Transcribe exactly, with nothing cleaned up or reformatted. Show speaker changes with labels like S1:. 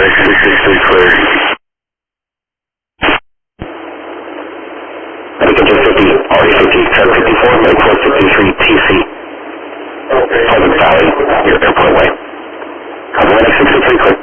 S1: Medic six six three cleared. Medic Engine fifty, R E fifty, seven fifty-four, Medic four sixty-three, T C. Pleasant Valley, near Airport Way. Medic six six three cleared.